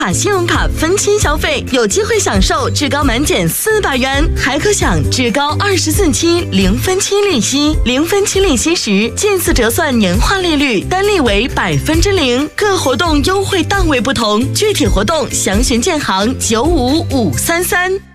信用卡分期消费，有机会享受至高满减400元，还可享至高24期0分期利息。0分期利息时，近似折算年化利率，单利为0%。各活动优惠档位不同，具体活动详询建行95533。